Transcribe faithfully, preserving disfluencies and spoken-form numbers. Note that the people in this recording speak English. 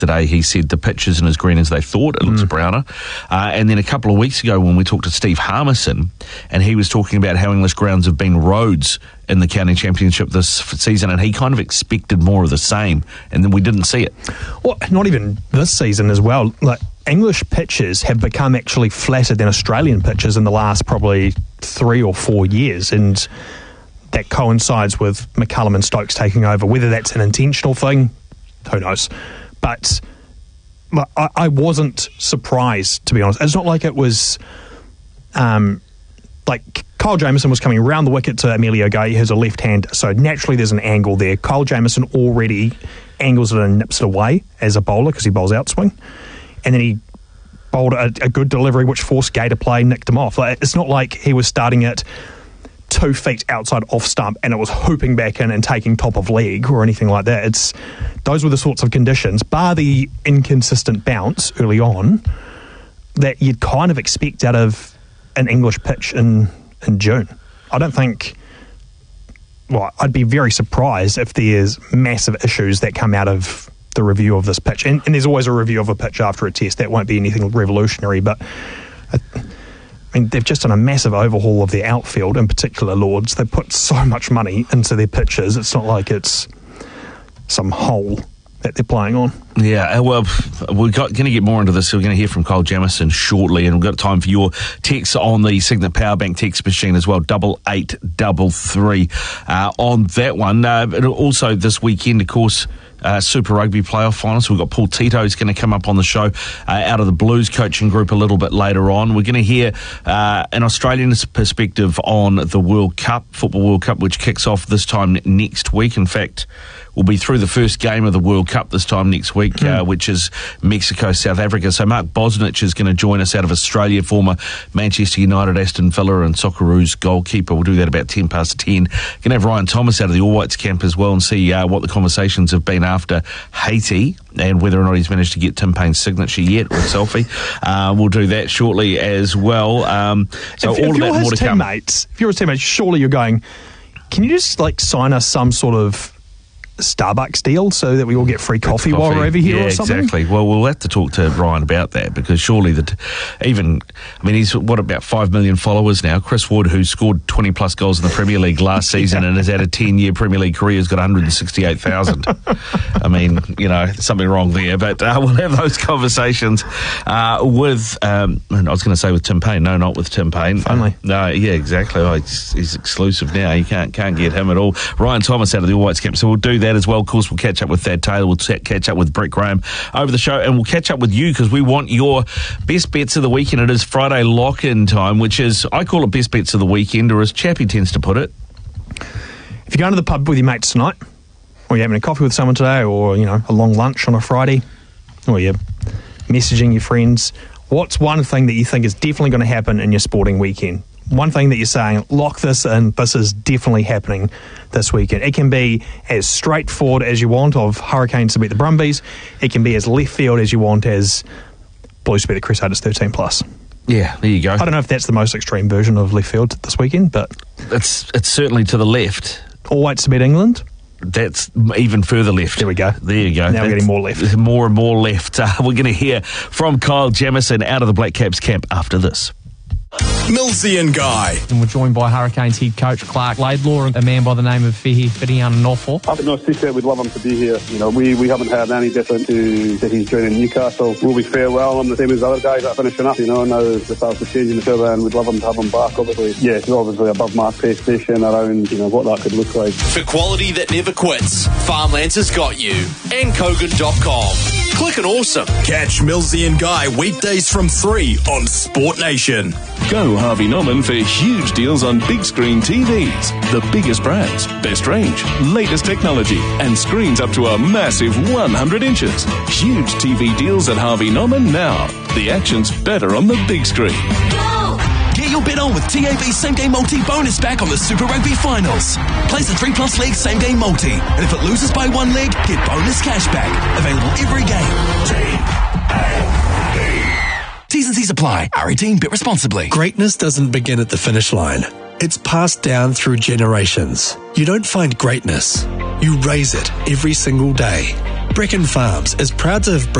Today he said the pitch isn't as green as they thought, it looks mm. browner. Uh, and then a couple of weeks ago when we talked to Steve Harmison, and he was talking about how English grounds have been roads in the county championship this season, and he kind of expected more of the same, and then we didn't see it. Well, not even this season as well. Like, English pitches have become actually flatter than Australian pitches in the last probably three or four years, and that coincides with McCullum and Stokes taking over. Whether that's an intentional thing, who knows? But I, I wasn't surprised, to be honest. It's not like it was... Um, like, Kyle Jamieson was coming around the wicket to Emilio Gay, who's a left hand, so naturally there's an angle there. Kyle Jamieson already angles it and nips it away as a bowler because he bowls outswing. And then he bowled a, a good delivery which forced Gay to play, nicked him off. Like, it's not like he was starting it two feet outside off stump and it was hooping back in and taking top of leg or anything like that. It's those were the sorts of conditions, bar the inconsistent bounce early on, that you'd kind of expect out of an English pitch in, in June. I don't think... Well, I'd be very surprised if there's massive issues that come out of the review of this pitch. And, and there's always a review of a pitch after a test. That won't be anything revolutionary, but... I, I mean, they've just done a massive overhaul of their outfield, in particular Lords. They put so much money into their pitches. It's not like it's some hole that they're playing on. Yeah, well, we're going to get more into this. So we're going to hear from Kyle Jamieson shortly, and we've got time for your texts on the Signet Powerbank text machine as well, double eight double three uh, on that one. Uh, but also this weekend, of course, Uh, Super Rugby playoff finals. We've got Paul Tito who's going to come up on the show uh, out of the Blues coaching group a little bit later on. We're going to hear uh, an Australian perspective on the World Cup, Football World Cup, which kicks off this time next week. In fact, we'll be through the first game of the World Cup this time next week, mm. uh, which is Mexico, South Africa. So Mark Bosnich is going to join us out of Australia, former Manchester United, Aston Villa and Socceroos goalkeeper. We'll do that about ten past ten. Going to have Ryan Thomas out of the All Whites camp as well and see uh, what the conversations have been after Haiti and whether or not he's managed to get Tim Payne's signature yet or a selfie. Uh, we'll do that shortly as well. Um, so if, all if of you're that his more to teammates, come. If you're his teammate, surely you're going, can you just like sign us some sort of Starbucks deal so that we all get free coffee, coffee. while we're over here yeah, or something? Exactly. Well, we'll have to talk to Ryan about that because surely that even, I mean, he's what about five million followers now. Chris Wood, who scored twenty plus goals in the Premier League last season and has had a ten year Premier League career, has got one hundred sixty-eight thousand. I mean, you know, there's something wrong there, but uh, we'll have those conversations uh, with, um, I was going to say with Tim Payne. No, not with Tim Payne. Finally. Uh, no, yeah, exactly. Oh, he's, he's exclusive now. You can't, can't get him at all. Ryan Thomas out of the All Whites camp. So we'll do that as well. Of course, we'll catch up with Thad Taylor. We'll t- catch up with Brett Graham over the show, and we'll catch up with you because we want your best bets of the weekend. It is Friday lock-in time, which is, I call it best bets of the weekend, or as Chappie tends to put it. If you're going to the pub with your mates tonight, or you're having a coffee with someone today, or, you know, a long lunch on a Friday, or you're messaging your friends, what's one thing that you think is definitely going to happen in your sporting weekend? One thing that you're saying, lock this in, this is definitely happening this weekend. It can be as straightforward as you want of Hurricanes to beat the Brumbies. It can be as left field as you want as Blues to beat the Crusaders thirteen plus. Yeah, there you go. I don't know if that's the most extreme version of left field this weekend, but... It's, it's certainly to the left. All Whites to beat England. That's even further left. There we go. There you go. Now That's we're getting more left. More and more left. Uh, we're going to hear from Kyle Jamieson out of the Black Caps camp after this. Millsy and Guy. And we're joined by Hurricanes head coach Clark Laidlaw and a man by the name of Fehi Whitiana-Nofo. I have no secret we'd love him to be here. You know, we, we haven't heard any different to that he's joining Newcastle. We'll be fair well. I'm the same as the other guys that are finishing up. You know, now the stars are changing each other and we'd love him to have him back. Obviously, yeah, he's obviously above my pay station around, you know, what that could look like. For quality that never quits, Farmlands has got you. and Kogan dot com. Click and awesome. Catch Millsy and Guy weekdays from three on Sport Nation. Go Harvey Norman for huge deals on big screen T Vs. The biggest brands, best range, latest technology, and screens up to a massive one hundred inches. Huge T V deals at Harvey Norman now. The action's better on the big screen. Get your bet on with T A B's Same Game Multi bonus back on the Super Rugby Finals. Place the three plus leg Same Game Multi, and if it loses by one leg, get bonus cash back. Available every game. T A B. T's and C's apply. R eighteen, bet responsibly. Greatness doesn't begin at the finish line. It's passed down through generations. You don't find greatness. You raise it every single day. Brecon Farms is proud to have